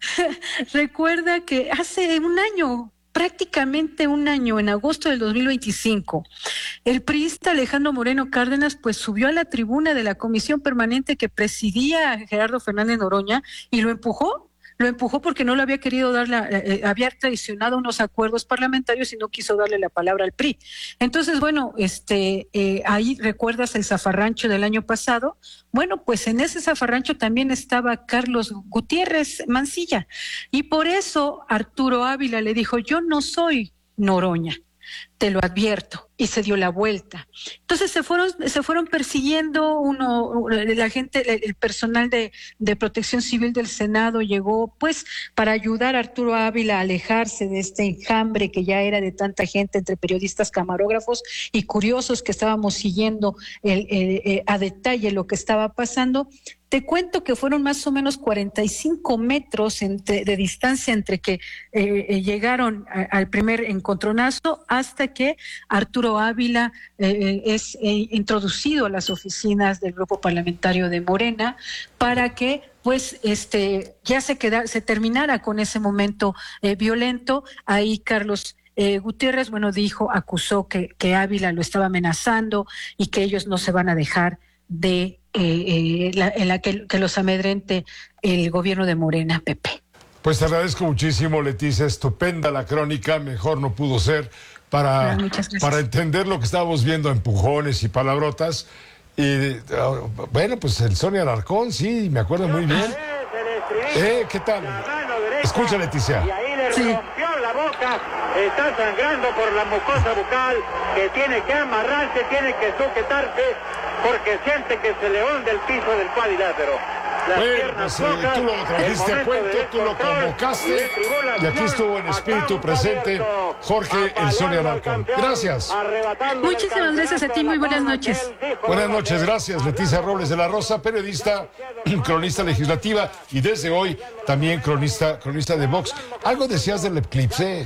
Recuerda que hace un año, prácticamente un año, en agosto del dos mil veinticinco, el priista Alejandro Moreno Cárdenas pues subió a la tribuna de la comisión permanente que presidía Gerardo Fernández Noroña y lo empujó. Lo empujó porque no le había querido dar la, eh, había traicionado unos acuerdos parlamentarios y no quiso darle la palabra al P R I. Entonces, bueno, este, eh, ahí recuerdas el zafarrancho del año pasado. Bueno, pues en ese zafarrancho también estaba Carlos Gutiérrez Mancilla. Y por eso Arturo Ávila le dijo, yo no soy Noroña, te lo advierto, y se dio la vuelta. Entonces se fueron, se fueron persiguiendo uno, la gente, el personal de, de Protección Civil del Senado llegó pues para ayudar a Arturo Ávila a alejarse de este enjambre que ya era de tanta gente entre periodistas, camarógrafos y curiosos que estábamos siguiendo el, el, el, a detalle lo que estaba pasando. Te cuento que fueron más o menos cuarenta y cinco metros entre, de distancia entre que eh, llegaron a, al primer encontronazo hasta que Arturo Ávila eh, es eh, introducido a las oficinas del grupo parlamentario de Morena para que pues este ya se queda, se terminara con ese momento eh, violento. Ahí Carlos eh, Gutiérrez, bueno, dijo, acusó que, que Ávila lo estaba amenazando y que ellos no se van a dejar de eh, eh, la, en la que, que los amedrente el gobierno de Morena, Pepe. Pues te agradezco muchísimo, Leticia, estupenda la crónica, mejor no pudo ser para, para entender lo que estábamos viendo, empujones y palabrotas. Y uh, bueno, pues el Sonia Alarcón, sí, me acuerdo muy bien. Eh, ¿qué tal? Escucha, Leticia. Y ahí le rompió la boca, está sangrando por la mucosa bucal, que tiene que amarrarse, tiene que sujetarse, porque siente que se le hunde el piso del cuadrilátero. Las bueno, pues, eh, tú lo trajiste a cuento, tú lo convocaste y aquí estuvo en espíritu presente Jorge El Sonia Alarcón. Gracias. Muchísimas gracias a ti, muy buenas noches. Buenas noches, gracias. Leticia Robles de la Rosa, periodista, cronista legislativa y desde hoy también cronista, cronista de Vox. Algo decías del eclipse.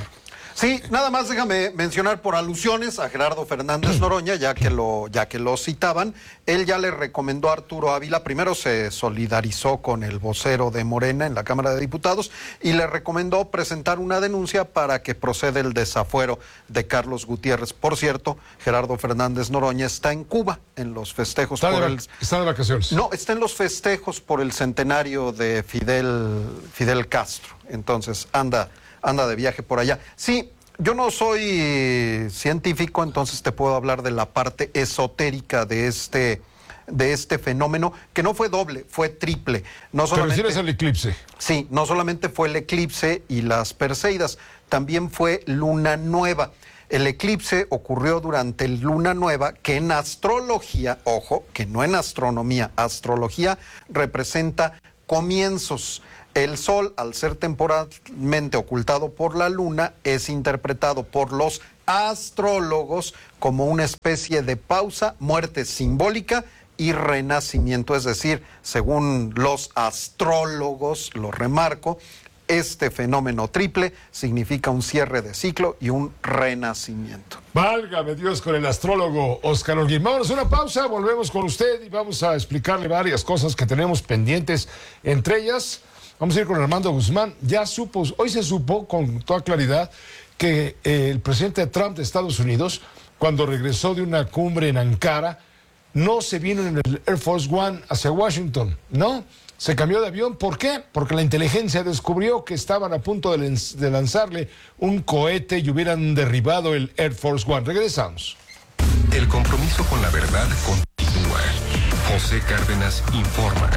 Sí, nada más déjame mencionar por alusiones a Gerardo Fernández Noroña, ya que lo, ya que lo citaban. Él ya le recomendó a Arturo Ávila, primero se solidarizó con el vocero de Morena en la Cámara de Diputados y le recomendó presentar una denuncia para que proceda el desafuero de Carlos Gutiérrez. Por cierto, Gerardo Fernández Noroña está en Cuba en los festejos. Está, por de, el... está de vacaciones. No, está en los festejos por el centenario de Fidel, Fidel Castro. Entonces anda... anda de viaje por allá. Sí, yo no soy científico, entonces te puedo hablar de la parte esotérica de este, de este fenómeno, que no fue doble, fue triple. No solamente, ¿te refieres al eclipse? Sí, no solamente fue el eclipse y las Perseidas, también fue luna nueva. El eclipse ocurrió durante luna nueva, que en astrología, ojo, que no en astronomía, astrología representa comienzos. El sol, al ser temporalmente ocultado por la luna, es interpretado por los astrólogos como una especie de pausa, muerte simbólica y renacimiento. Es decir, según los astrólogos, lo remarco, este fenómeno triple significa un cierre de ciclo y un renacimiento. Válgame Dios, con el astrólogo Óscar Holguín. Vámonos a una pausa, volvemos con usted y vamos a explicarle varias cosas que tenemos pendientes, entre ellas... Vamos a ir con Armando Guzmán. Ya supo, hoy se supo con toda claridad que eh, el presidente Trump de Estados Unidos, cuando regresó de una cumbre en Ankara, no se vino en el Air Force One hacia Washington, no, se cambió de avión. ¿Por qué? Porque la inteligencia descubrió que estaban a punto de, de lanzarle un cohete y hubieran derribado el Air Force One. Regresamos. El compromiso con la verdad continúa. José Cárdenas informa.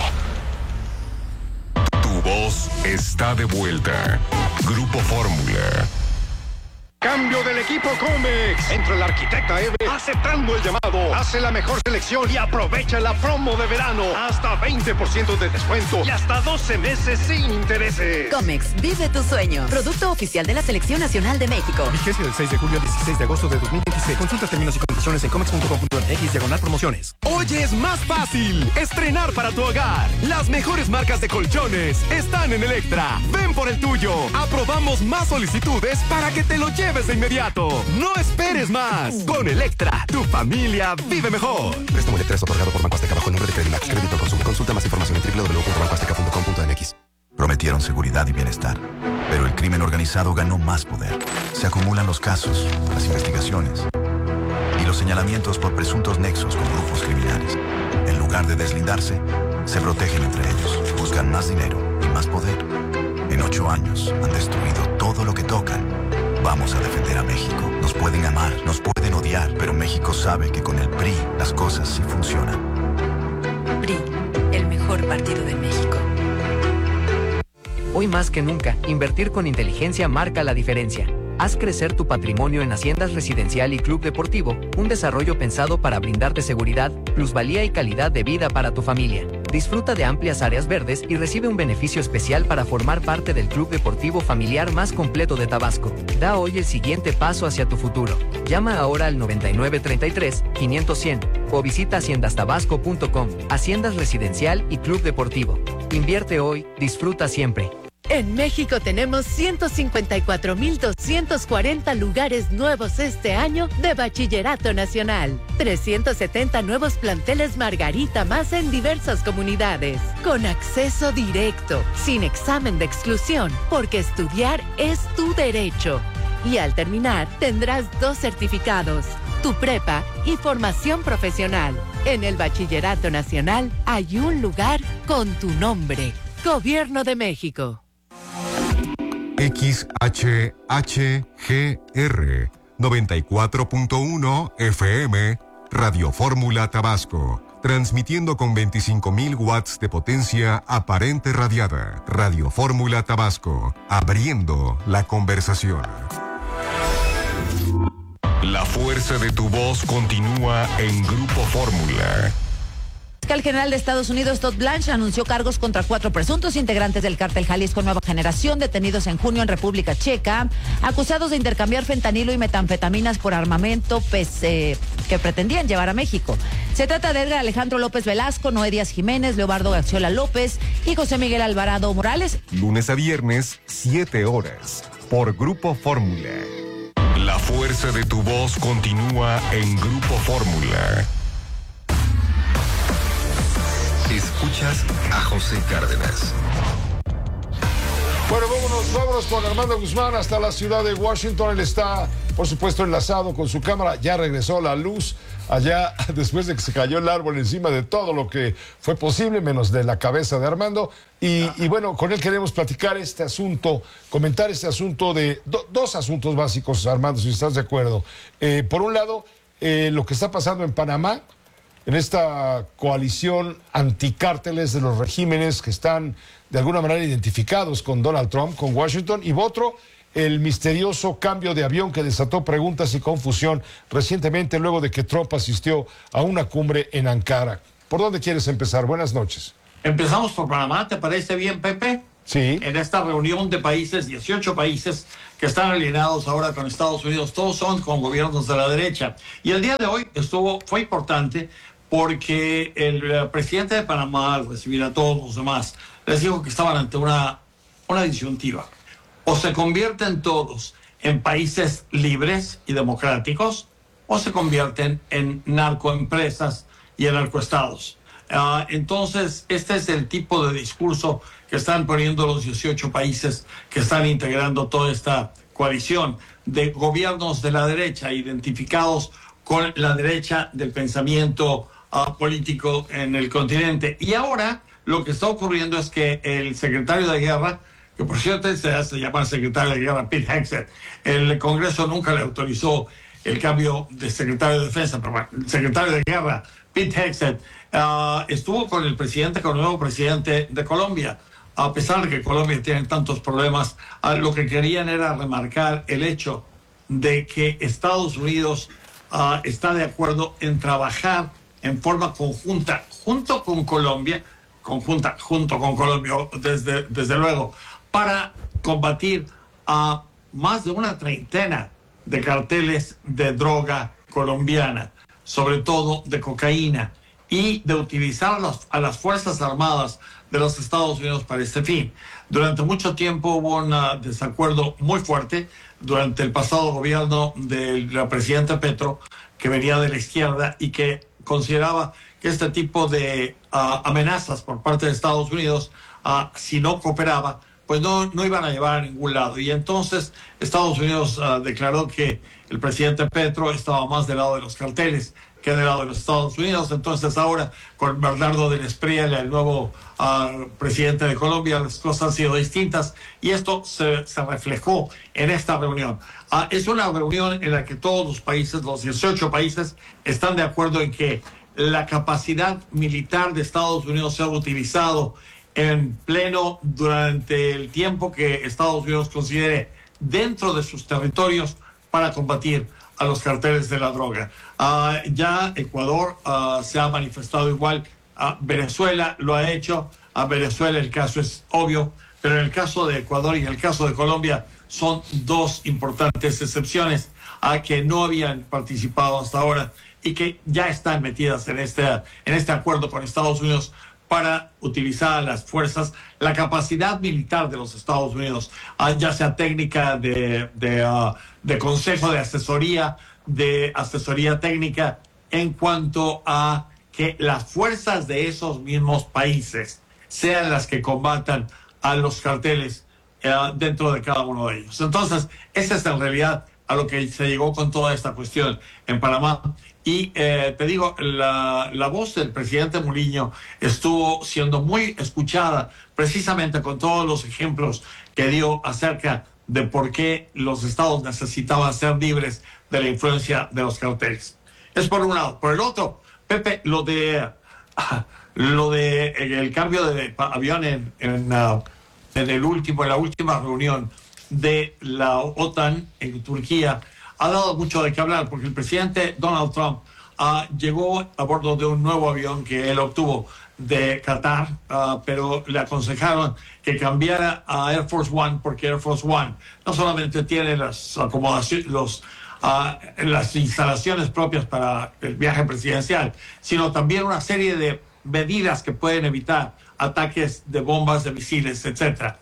Tu voz está de vuelta. Grupo Fórmula. Cambio del equipo Comex. Entra el arquitecta Eve aceptando el llamado. Hace la mejor selección y aprovecha la promo de verano. Hasta veinte por ciento de descuento y hasta doce meses sin intereses. Comex, vive tu sueño. Producto oficial de la Selección Nacional de México. Vigencia del seis de julio al dieciséis de agosto de dos mil veintiséis. Consulta términos y condiciones en comex punto com punto m x diagonal promociones. Hoy es más fácil estrenar para tu hogar. Las mejores marcas de colchones están en Electra. Ven por el tuyo. Aprobamos más solicitudes para que te lo lleves de inmediato. No esperes más. Con Electra, tu familia vive mejor. Préstamo Electra es otorgado por Banco Azteca bajo el nombre de Credimax. Crédito al consumo. Consulta más información en doble u doble u doble u punto banco azteca punto com punto m x. Prometieron seguridad y bienestar, pero el crimen organizado ganó más poder. Se acumulan los casos, las investigaciones y los señalamientos por presuntos nexos con grupos criminales. En lugar de deslindarse, se protegen entre ellos, buscan más dinero y más poder. En ocho años han destruido todo lo que tocan. Vamos a defender a México. Nos pueden amar, nos pueden odiar, pero México sabe que con el P R I las cosas sí funcionan. P R I, el mejor partido de México. Hoy más que nunca, invertir con inteligencia marca la diferencia. Haz crecer tu patrimonio en Haciendas Residencial y Club Deportivo, un desarrollo pensado para brindarte seguridad, plusvalía y calidad de vida para tu familia. Disfruta de amplias áreas verdes y recibe un beneficio especial para formar parte del club deportivo familiar más completo de Tabasco. Da hoy el siguiente paso hacia tu futuro. Llama ahora al noventa y nueve treinta y tres, quinientos cien o visita haciendas tabasco punto com. Haciendas Residencial y Club Deportivo. Invierte hoy, disfruta siempre. En México tenemos ciento cincuenta y cuatro mil doscientos cuarenta lugares nuevos este año de Bachillerato Nacional. trescientos setenta nuevos planteles Margarita más en diversas comunidades. Con acceso directo, sin examen de exclusión, porque estudiar es tu derecho. Y al terminar, tendrás dos certificados, tu prepa y formación profesional. En el Bachillerato Nacional hay un lugar con tu nombre. Gobierno de México. X H H G R noventa y cuatro punto uno F M, Radio Fórmula Tabasco, transmitiendo con veinticinco mil watts de potencia aparente radiada. Radio Fórmula Tabasco, abriendo la conversación. La fuerza de tu voz continúa en Grupo Fórmula. El fiscal general de Estados Unidos, Todd Blanche, anunció cargos contra cuatro presuntos integrantes del cártel Jalisco Nueva Generación, detenidos en junio en República Checa, acusados de intercambiar fentanilo y metanfetaminas por armamento pese, que pretendían llevar a México. Se trata de Edgar Alejandro López Velasco, Noé Díaz Jiménez, Leobardo Gaxiola López y José Miguel Alvarado Morales. Lunes a viernes, siete horas. por Grupo Fórmula. La fuerza de tu voz continúa en Grupo Fórmula. Escuchas a José Cárdenas. Bueno, vámonos, vámonos con Armando Guzmán hasta la ciudad de Washington. Él está, por supuesto, enlazado con su cámara. Ya regresó la luz allá después de que se cayó el árbol encima de todo lo que fue posible, menos de la cabeza de Armando. Y, y bueno, con él queremos platicar este asunto, comentar este asunto de do, dos asuntos básicos, Armando, si estás de acuerdo. Eh, por un lado, eh, lo que está pasando en Panamá, en esta coalición anticárteles de los regímenes que están de alguna manera identificados con Donald Trump, con Washington, y otro, el misterioso cambio de avión que desató preguntas y confusión recientemente luego de que Trump asistió a una cumbre en Ankara. ¿Por dónde quieres empezar? Buenas noches. Empezamos por Panamá, ¿te parece bien, Pepe? Sí. En esta reunión de países, dieciocho países que están alineados ahora con Estados Unidos, todos son con gobiernos de la derecha. Y el día de hoy estuvo, fue importante porque el presidente de Panamá, al recibir a todos los demás, les dijo que estaban ante una, una disyuntiva. O se convierten todos en países libres y democráticos, o se convierten en narcoempresas y en narcoestados. Uh, entonces, este es el tipo de discurso que están poniendo los dieciocho países que están integrando toda esta coalición de gobiernos de la derecha, identificados con la derecha del pensamiento uh, político en el continente. Y ahora lo que está ocurriendo es que el secretario de Guerra, que por cierto se hace llamar secretario de Guerra, Pete Hegseth, el Congreso nunca le autorizó el cambio de secretario de Defensa, pero bueno, el secretario de Guerra, Pete Hegseth, uh, estuvo con el presidente, con el nuevo presidente de Colombia. A pesar de que Colombia tiene tantos problemas, uh, lo que querían era remarcar el hecho de que Estados Unidos uh, está de acuerdo en trabajar en forma conjunta, junto con Colombia, conjunta, junto con Colombia, desde, desde luego, para combatir a más de una treintena de carteles de droga colombiana, sobre todo de cocaína, y de utilizar a las, a las Fuerzas Armadas de los Estados Unidos para este fin. Durante mucho tiempo hubo un uh, desacuerdo muy fuerte durante el pasado gobierno del presidente Petro, que venía de la izquierda y que consideraba que este tipo de uh, amenazas por parte de Estados Unidos, uh, si no cooperaba, pues no, no iban a llevar a ningún lado. Y entonces Estados Unidos uh, declaró que el presidente Petro estaba más del lado de los carteles que del lado de los Estados Unidos. Entonces ahora, con Bernardo del Espriella, el nuevo uh, presidente de Colombia, las cosas han sido distintas y esto se, se reflejó en esta reunión. Uh, es una reunión en la que todos los países, los dieciocho países, están de acuerdo en que la capacidad militar de Estados Unidos sea utilizado en pleno durante el tiempo que Estados Unidos considere dentro de sus territorios para combatir a los carteles de la droga. Uh, ya Ecuador uh, se ha manifestado igual, uh, Venezuela lo ha hecho, a Venezuela el caso es obvio, pero en el caso de Ecuador y en el caso de Colombia son dos importantes excepciones a que no habían participado hasta ahora y que ya están metidas en este, en este acuerdo con Estados Unidos para utilizar las fuerzas, la capacidad militar de los Estados Unidos, uh, ya sea técnica de, de, uh, de consejo, de asesoría, de asesoría técnica, en cuanto a que las fuerzas de esos mismos países sean las que combatan a los carteles uh, dentro de cada uno de ellos. Entonces, esa es en realidad a lo que se llegó con toda esta cuestión en Panamá. Y eh, te digo, la, la voz del presidente Murillo estuvo siendo muy escuchada precisamente con todos los ejemplos que dio acerca de por qué los estados necesitaban ser libres de la influencia de los carteles. Es por un lado. Por el otro, Pepe, lo de lo de el cambio de avión en, en, uh, en el último, en la última reunión de la OTAN en Turquía, ha dado mucho de qué hablar, porque el presidente Donald Trump uh, llegó a bordo de un nuevo avión que él obtuvo de Qatar, uh, pero le aconsejaron que cambiara a Air Force One, porque Air Force One no solamente tiene las acomodaciones, los, uh, las instalaciones propias para el viaje presidencial, sino también una serie de medidas que pueden evitar ataques de bombas, de misiles, etcétera.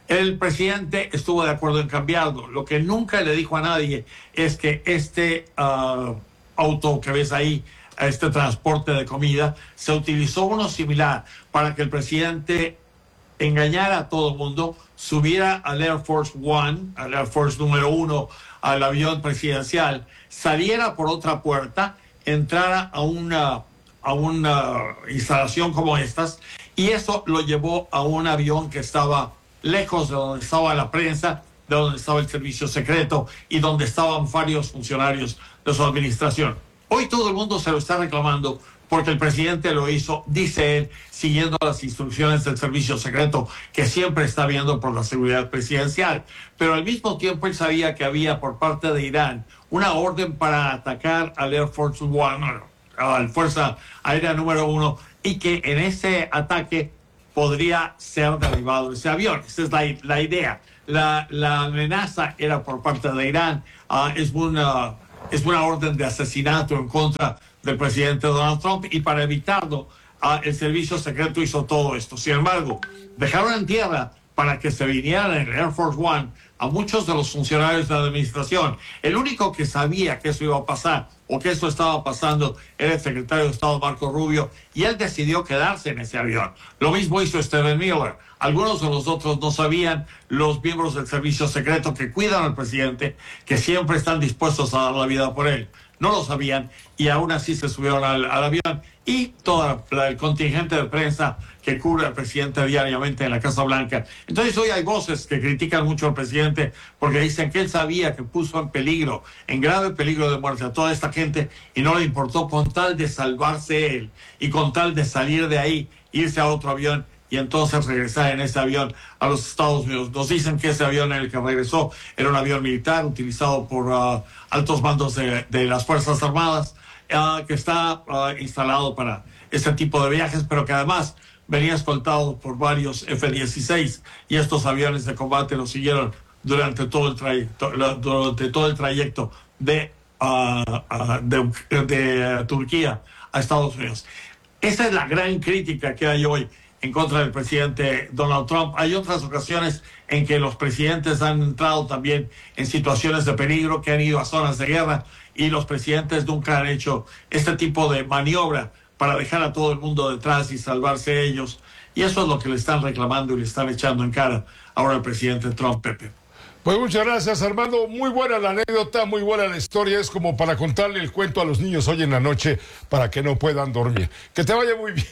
El presidente estuvo de acuerdo en cambiarlo. Lo que nunca le dijo a nadie es que este uh, auto que ves ahí, este transporte de comida, se utilizó uno similar para que el presidente engañara a todo el mundo, subiera al Air Force One, al Air Force número uno, al avión presidencial, saliera por otra puerta, entrara a una, a una instalación como estas, y eso lo llevó a un avión que estaba lejos de donde estaba la prensa, de donde estaba el servicio secreto y donde estaban varios funcionarios de su administración. Hoy todo el mundo se lo está reclamando porque el presidente lo hizo, dice él, siguiendo las instrucciones del servicio secreto que siempre está viendo por la seguridad presidencial. Pero al mismo tiempo él sabía que había por parte de Irán una orden para atacar al Air Force One, a la Fuerza Aérea número uno, y que en ese ataque podría ser derribado ese avión. Esa es la, la idea. La, la amenaza era por parte de Irán. Uh, es una... Es una orden de asesinato en contra del presidente Donald Trump, y para evitarlo, uh, el servicio secreto hizo todo esto. Sin embargo, dejaron en tierra para que se vinieran en el Air Force One a muchos de los funcionarios de la administración. El único que sabía que eso iba a pasar o que eso estaba pasando era el secretario de Estado Marco Rubio, y él decidió quedarse en ese avión. Lo mismo hizo Stephen Miller. Algunos de los otros no sabían, los miembros del servicio secreto que cuidan al presidente, que siempre están dispuestos a dar la vida por él. No lo sabían y aún así se subieron al, al avión, y todo la, el contingente de prensa que cubre al presidente diariamente en la Casa Blanca. Entonces hoy hay voces que critican mucho al presidente porque dicen que él sabía que puso en peligro, en grave peligro de muerte a toda esta gente, y no le importó con tal de salvarse él y con tal de salir de ahí, irse a otro avión y entonces regresar en ese avión a los Estados Unidos. Nos dicen que ese avión en el que regresó era un avión militar utilizado por uh, altos mandos de, de las Fuerzas Armadas, uh, que está uh, instalado para este tipo de viajes, pero que además venía escoltado por varios F dieciséis, y estos aviones de combate lo siguieron durante todo el trayecto, durante todo el trayecto de, uh, uh, de, de Turquía a Estados Unidos. Esa es la gran crítica que hay hoy en contra del presidente Donald Trump. Hay otras ocasiones en que los presidentes han entrado también en situaciones de peligro, que han ido a zonas de guerra, y los presidentes nunca han hecho este tipo de maniobra para dejar a todo el mundo detrás y salvarse ellos. Y eso es lo que le están reclamando y le están echando en cara ahora al presidente Trump, Pepe. Pues muchas gracias, Armando. Muy buena la anécdota, muy buena la historia. Es como para contarle el cuento a los niños hoy en la noche para que no puedan dormir. Que te vaya muy bien.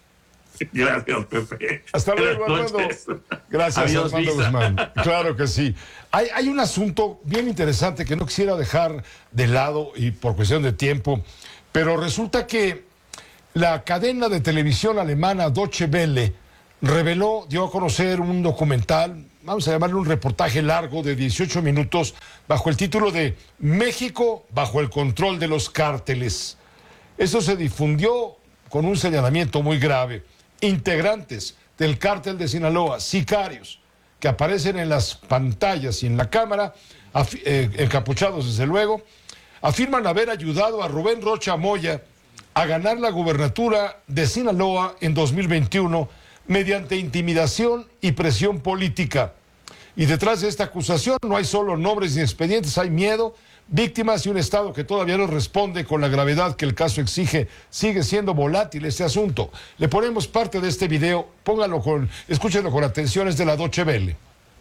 Gracias, Pepe. Hasta luego, Armando. Gracias, Adiós, Armando Lisa. Guzmán. Claro que sí. Hay, hay un asunto bien interesante que no quisiera dejar de lado y por cuestión de tiempo, pero resulta que la cadena de televisión alemana Deutsche Welle reveló, dio a conocer un documental, vamos a llamarle un reportaje largo de dieciocho minutos, bajo el título de México bajo el control de los cárteles. Eso se difundió con un señalamiento muy grave. Integrantes del cártel de Sinaloa, sicarios, que aparecen en las pantallas y en la cámara, eh, encapuchados desde luego, afirman haber ayudado a Rubén Rocha Moya a ganar la gubernatura de Sinaloa en dos mil veintiuno mediante intimidación y presión política. Y detrás de esta acusación no hay solo nombres ni expedientes, hay miedo, víctimas y un Estado que todavía no responde con la gravedad que el caso exige. Sigue siendo volátil este asunto. Le ponemos parte de este video, póngalo con, escúchenlo con atención, es de la Deutsche Welle.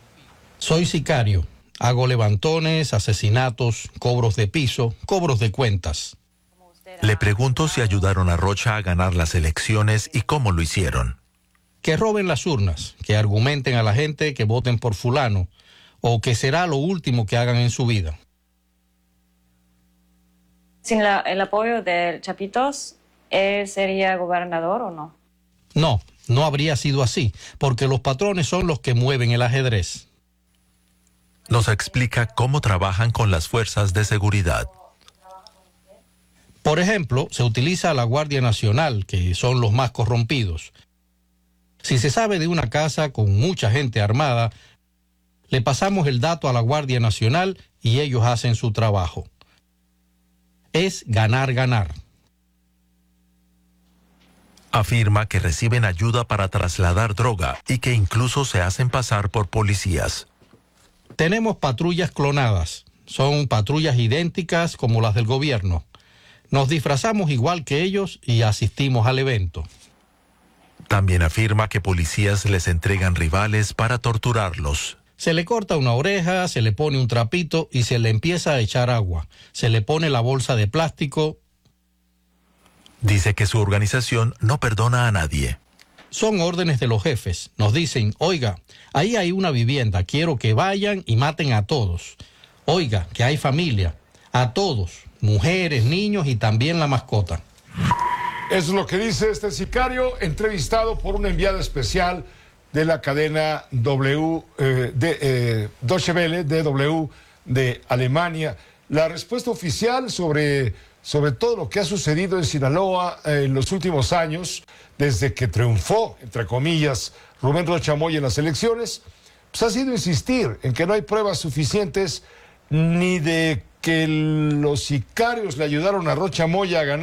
Soy sicario, hago levantones, asesinatos, cobros de piso, cobros de cuentas. Le pregunto si ayudaron a Rocha a ganar las elecciones y cómo lo hicieron. Que roben las urnas, que argumenten a la gente que voten por fulano, o que será lo último que hagan en su vida. Sin la, el apoyo del Chapitos, ¿él sería gobernador o no? No, no habría sido así, porque los patrones son los que mueven el ajedrez. Nos explica cómo trabajan con las fuerzas de seguridad. Por ejemplo, se utiliza a la Guardia Nacional, que son los más corrompidos. Si se sabe de una casa con mucha gente armada, le pasamos el dato a la Guardia Nacional y ellos hacen su trabajo. Es ganar, ganar. Afirma que reciben ayuda para trasladar droga y que incluso se hacen pasar por policías. Tenemos patrullas clonadas. Son patrullas idénticas como las del gobierno. Nos disfrazamos igual que ellos y asistimos al evento. También afirma que policías les entregan rivales para torturarlos. Se le corta una oreja, se le pone un trapito y se le empieza a echar agua. Se le pone la bolsa de plástico. Dice que su organización no perdona a nadie. Son órdenes de los jefes. Nos dicen, oiga, ahí hay una vivienda, quiero que vayan y maten a todos. Oiga, que hay familia, a todos, mujeres, niños y también la mascota. Eso es lo que dice este sicario, entrevistado por una enviada especial de la cadena W, eh, de, eh, Deutsche Welle, D W de Alemania. La respuesta oficial sobre, sobre todo lo que ha sucedido en Sinaloa eh, en los últimos años, desde que triunfó, entre comillas, Rubén Rocha Moya en las elecciones, pues ha sido insistir en que no hay pruebas suficientes ni de que los sicarios le ayudaron a Rocha Moya a ganar